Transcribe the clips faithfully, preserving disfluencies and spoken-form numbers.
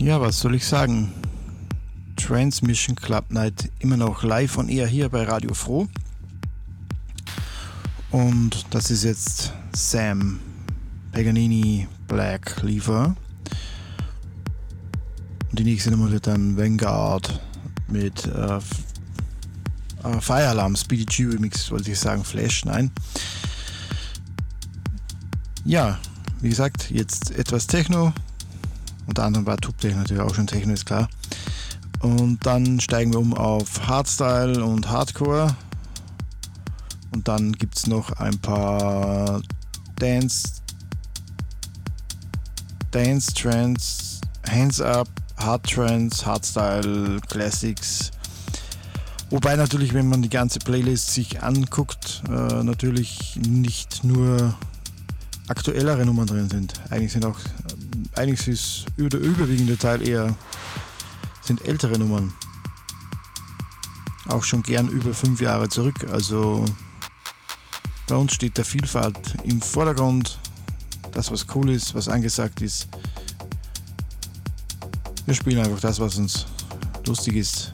Ja, was soll ich sagen? Transmission Club Night immer noch live on air hier bei Radio Froh. Und das ist jetzt Sam Paganini Black Lever. Und die nächste Nummer wird dann Vanguard mit äh, äh, Fire Alarm, Speedy G Remix, wollte ich sagen, Flash, nein. Ja, wie gesagt, jetzt etwas Techno. Unter anderem war Tube Techno natürlich auch schon Techno, ist klar. Und dann steigen wir um auf Hardstyle und Hardcore. Und dann gibt es noch ein paar Dance, Dance, Trance, Hands Up, Hard Trance, Hardstyle, Classics. Wobei natürlich, wenn man die ganze Playlist sich anguckt, äh, natürlich nicht nur aktuellere Nummern drin sind. Eigentlich sind auch, eigentlich ist der überwiegende Teil eher sind ältere Nummern. Auch schon gern über fünf Jahre zurück. Also bei uns steht der Vielfalt im Vordergrund. Das, was cool ist, was angesagt ist. Wir spielen einfach das, was uns lustig ist.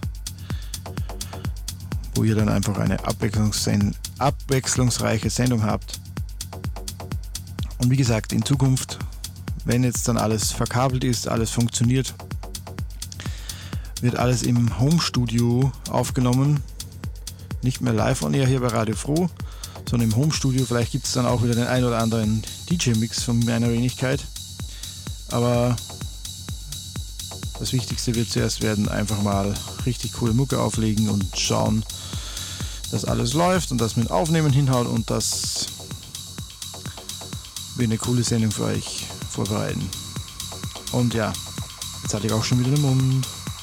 Wo ihr dann einfach eine abwechslungs- abwechslungsreiche Sendung habt. Und wie gesagt, in Zukunft, wenn jetzt dann alles verkabelt ist, alles funktioniert, wird alles im Home-Studio aufgenommen. Nicht mehr live on air hier bei Radio Froh, sondern im Home-Studio. Vielleicht gibt es dann auch wieder den ein oder anderen D J-Mix von meiner Wenigkeit. Aber das Wichtigste wird zuerst werden, einfach mal richtig coole Mucke auflegen und schauen, dass alles läuft und dass mit Aufnehmen hinhaut und dass wir eine coole Sendung für euch vorbereiten. Und ja, jetzt hatte ich auch schon wieder den Mund.